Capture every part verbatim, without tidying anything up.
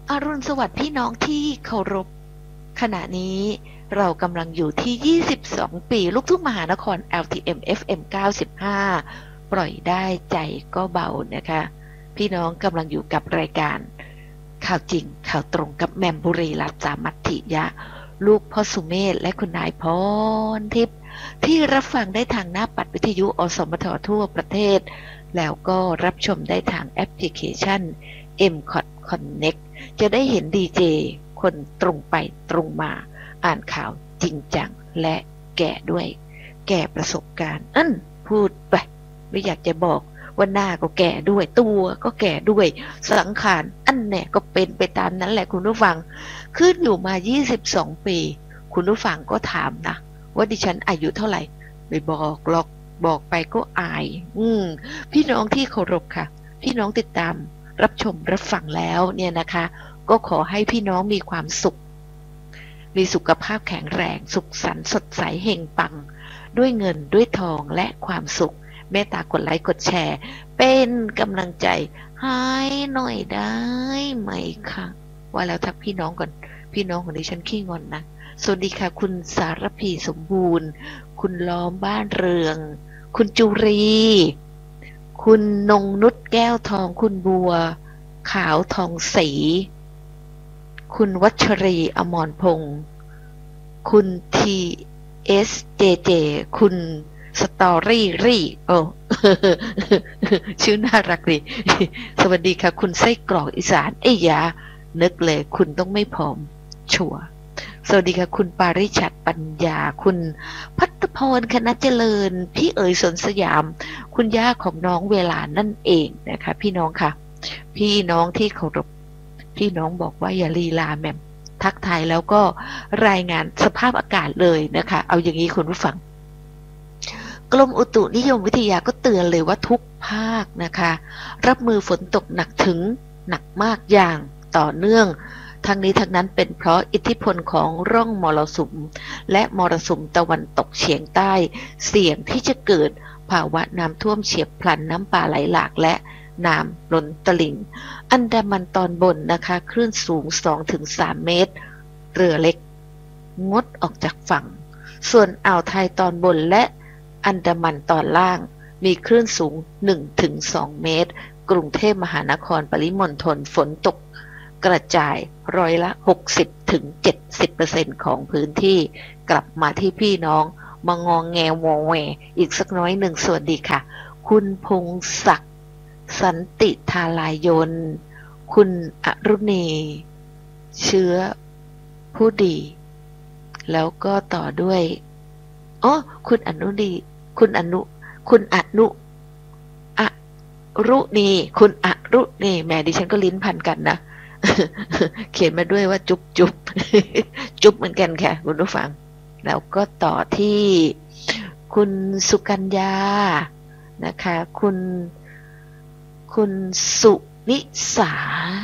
อรุณสวัสดิ์พี่น้องที่เคารพขณะนี้เรากำลังอยู่ที่ยี่สิบสองปีลูกทุ่งมหานคร แอล ที เอ็ม เอฟ เอ็ม เก้าสิบห้า ปล่อยได้ใจก็เบานะคะพี่น้องกำลังอยู่กับรายการข่าวจริงข่าวตรงกับแมมบุรีรัตน์สามัตถิยะลูกพ่อสุเมธและคุณนายพรทิพย์ที่รับฟังได้ทางหน้าปัดวิทยุอสมททั่วประเทศแล้วก็รับชมได้ทางแอปพลิเคชัน เอ็ม ซี โอ ที Connect จะได้เห็นดีเจคนตรงไปตรงมาอ่านข่าวจริงจังและแก่ด้วยแก่ประสบการณ์อันพูดไปไม่อยากจะบอกว่าหน้าก็แก่ด้วยตัวก็แก่ด้วยสังขารอันแน่ก็เป็นไปตามนั้นแหละคุณผู้ฟังขึ้นอยู่มายี่สิบสองปีคุณผู้ฟังก็ถามนะว่าดิฉันอายุเท่าไหร่ไม่บอกหรอกบอกไปก็อายอืมพี่น้องที่เคารพค่ะพี่น้องติดตามรับชมรับฟังแล้วเนี่ยนะคะก็ขอให้พี่น้องมีความสุขมีสุขภาพแข็งแรงสุขสันต์สดใสเฮงปังด้วยเงินด้วยทองและความสุขเมตตากดไลค์กดแชร์เป็นกำลังใจให้หน่อยได้ไหมคะว่าแล้วทักพี่น้องก่อนพี่น้องของดิฉันขี้งอนนะสวัสดีค่ะคุณสารพีสมบูรณ์คุณล้อมบ้านเรืองคุณจุรีคุณนงนุชแก้วทองคุณบัวขาวทองศรีคุณวัชรีอมรพงศ์คุณทีเอสเจเจคุณสตอรี่รี่โอ้ ชื่อน่ารักดีสวัสดีค่ะคุณไส้กรอกอีสานเอ้ยยานึกเลยคุณต้องไม่ผอมชัวร์สวัสดีค่ะคุณปาริชัดปัญญาคุณพัฒพรคณะเจริญพี่เอ๋ยสนสยามคุณย่าของน้องเวลานั่นเองนะคะพี่น้องค่ะพี่น้องที่เคารพพี่น้องบอกว่าอย่าลีลาแม่มทักทายแล้วก็รายงานสภาพอากาศเลยนะคะเอาอย่างนี้คุณผู้ฟังกรมอุตุนิยมวิทยาก็เตือนเลยว่าทุกภาคนะคะรับมือฝนตกหนักถึงหนักมากอย่างต่อเนื่องทั้งนี้ทั้งนั้นเป็นเพราะอิทธิพลของร่องมรสุมและมรสุมตะวันตกเฉียงใต้เสี่ยงที่จะเกิดภาวะน้ำท่วมเฉียบพลันน้ำป่าไหลหลากและน้ำล้นตลิ่งอันดามันตอนบนนะคะคลื่นสูง สองถึงสาม เมตรเรือเล็กงดออกจากฝั่งส่วนอ่าวไทยตอนบนและอันดามันตอนล่างมีคลื่นสูง หนึ่งถึงสอง เมตรกรุงเทพมหานครปริมณฑลฝนตกกระจายร้อยละ หกสิบถึงเจ็ดสิบเปอร์เซ็นต์ ของพื้นที่กลับมาที่พี่น้องมางองแงวอแวอีกสักน้อยหนึ่งสวัสดีค่ะคุณพงศักดิ์สันติธาลายนคุณอรุณีเชื้อผู้ดีแล้วก็ต่อด้วยอ๋อคุณอนุดีคุณอนุคุณอนุอรุณีคุณอรุณีแม่ดิฉันก็ลิ้นพันกันนะเขียนมาด้วยว่าจุ๊บจุ๊บจุ๊บเหมือนกันค่ะคุณผู้ฟังแล้วก็ต่อที่คุณสุกัญญานะคะคุณคุณสุนิสา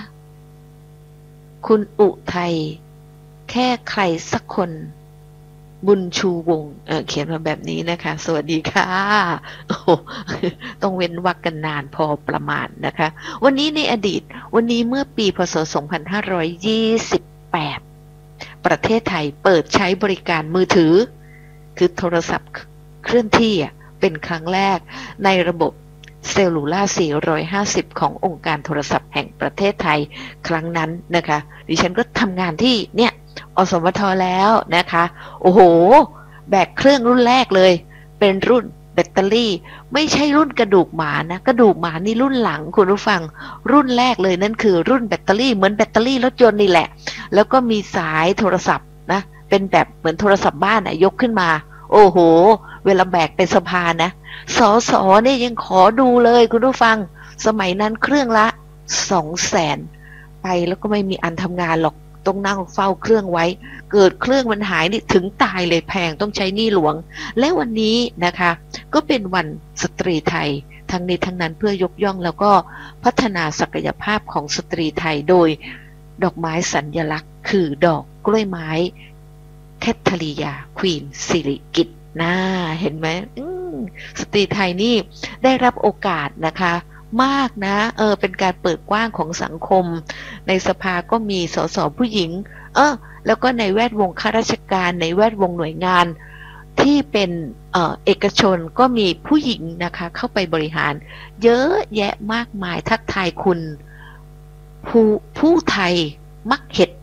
คุณอุทัยแค่ใครสักคนบุญชูวงศ์เออเขียนมาแบบนี้นะคะสวัสดีค่ะโอ้ต้องเว้นวรรคกันนานพอประมาณนะคะวันนี้ในอดีตวันนี้เมื่อปีพ.ศ. สองพันห้าร้อยยี่สิบแปดประเทศไทยเปิดใช้บริการมือถือคือโทรศัพท์เคลื่อนที่เป็นครั้งแรกในระบบเซลลูล่าสี่ร้อยห้าสิบขององค์การโทรศัพท์แห่งประเทศไทยครั้งนั้นนะคะดิฉันก็ทำงานที่เนี่ยอสมทแล้วนะคะโอ้โหแบกเครื่องรุ่นแรกเลยเป็นรุ่นแบตเตอรี่ไม่ใช่รุ่นกระดูกหมานะกระดูกหมานี่รุ่นหลังคุณผู้ฟังรุ่นแรกเลยนั่นคือรุ่นแบตเตอรี่เหมือนแบตเตอรี่รถยนต์นี่แหละแล้วก็มีสายโทรศัพท์นะเป็นแบบเหมือนโทรศัพท์บ้านอะยกขึ้นมาโอ้โหเวลาแบกไปสะพานนะสอสอเนี่ยยังขอดูเลยคุณผู้ฟังสมัยนั้นเครื่องละสองแสนไปแล้วก็ไม่มีอันทำงานหรอกต้องนั่งเฝ้าเครื่องไว้เกิดเครื่องมันหายนี่ถึงตายเลยแพงต้องใช้หนี้หลวงและวันนี้นะคะก็เป็นวันสตรีไทยทั้งนี้ทั้งนั้นเพื่อยกย่องแล้วก็พัฒนาศักยภาพของสตรีไทยโดยดอกไม้สัญลักษณ์คือดอกกล้วยไม้แคทเธอรียาควีนสิริกิติ์น่าเห็นไหมสตรีไทยนี่ได้รับโอกาสนะคะมากนะเออเป็นการเปิดกว้างของสังคมในสภาก็มีสสผู้หญิงเออแล้วก็ในแวดวงข้าราชการในแวดวงหน่วยงานที่เป็นเอ่อเอกชนก็มีผู้หญิงนะคะเข้าไปบริหารเยอะแยะมากมายทักทายคุณผู้ผู้ไทยมักเห็ด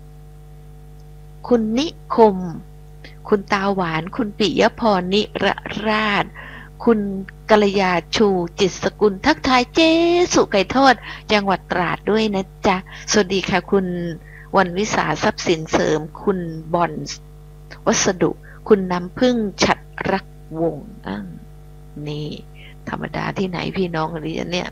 คุณนิคมคุณตาหวานคุณปิยพรนิรราชคุณกัลยาชูจิตสกุลทักทายเจ๊สุไก่ทอดจังหวัดตราดด้วยนะจ๊ะสวัสดีค่ะคุณวันวิสาทรัพย์สินเสริมคุณบอนวัสดุคุณน้ำพึ่งฉัดรักวงอ่ะนี่ธรรมดาที่ไหนพี่น้องอะไรเนี่ย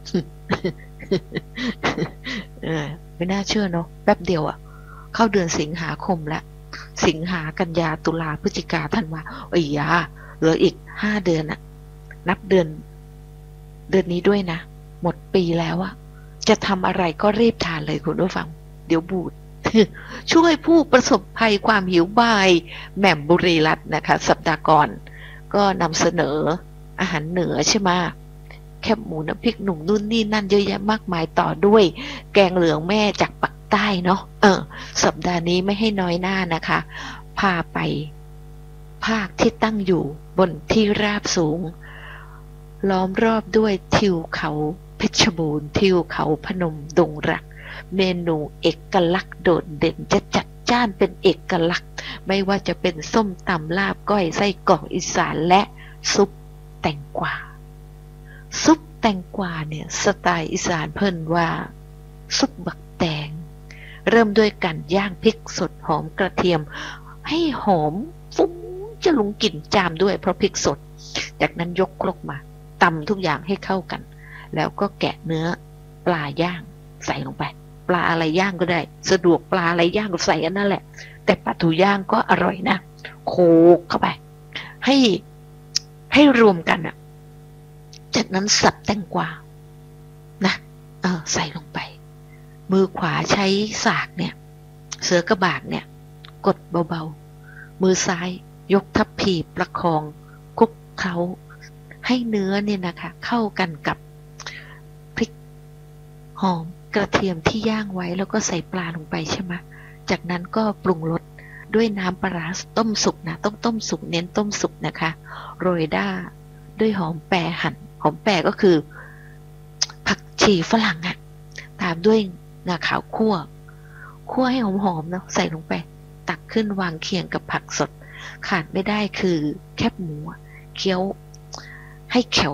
เออไม่น่าเชื่อเนาะแป๊บเดียวอะเข้าเดือนสิงหาคมแล้วสิงหากันยาตุลาพฤศจิกาธันวาโอ้ยยาเหลืออีกห้าเดือนอะนับเดือนเดือนนี้ด้วยนะหมดปีแล้วอะจะทำอะไรก็รีบทานเลยคุณผู้ฟังเดี๋ยวบูด ช่วยผู้ประสบภัยความหิวบายแหม่มบุรีรัตน์นะคะสัปดาห์ก่อนก็นำเสนออาหารเหนือใช่ไหมแคบหมูน้ำพริกหนุ่มนู่นนี่นั่นเยอะแยะมากมายต่อด้วยแกงเหลืองแม่จากปักใต้เนาะเออสัปดาห์นี้ไม่ให้น้อยหน้านะคะพาไปภาคที่ตั้งอยู่บนที่ราบสูงล้อมรอบด้วยทิวเขาเพชรบูรณ์ทิวเขาพนมดงรักเมนูเอกลักษณ์โดดเด่นจะจัดจ้านเป็นเอกลักษณ์ไม่ว่าจะเป็นส้มตำลาบก้อยไส้กรอกอีสานและซุปแตงกวาซุปแตงกวาเนี่ยสไตล์อีสานเพิ่นว่าซุปบักแตงเริ่มด้วยการย่างพริกสดหอมกระเทียมให้หอมฟุ้งจะลุงกลิ่นจามด้วยเพราะพริกสดจากนั้นยกครกมาตำทุกอย่างให้เข้ากันแล้วก็แกะเนื้อปลาย่างใส่ลงไปปลาอะไรย่างก็ได้สะดวกปลาอะไรย่างก็ใส่อันนั่นแหละแต่ปลาทูย่างก็อร่อยนะโขกเข้าไปให้ให้รวมกันอ่ะจากนั้นสับแตงกวานะเออใส่ลงไปมือขวาใช้สากเนี่ยเสือกระบากเนี่ยกดเบาๆมือซ้ายยกทัพพีประคองคลุกเคล้าให้เนื้อเนี่ยนะคะเข้ากันกับพริกหอมกระเทียมที่ย่างไว้แล้วก็ใส่ปลาลงไปใช่ไหมจากนั้นก็ปรุงรสด้วยน้ำปลาร้าต้มสุกนะต้องต้มสุกเน้นต้มสุกนะคะโรยด้าด้วยหอมแปรหั่นหอมแปรก็คือผักชีฝรั่งอะตามด้วยงาขาวคั่วคั่วให้หอมๆเนาะใส่ลงไปตักขึ้นวางเคียงกับผักสดขาดไม่ได้คือแคบหมูเคี้ยวให้แข็ง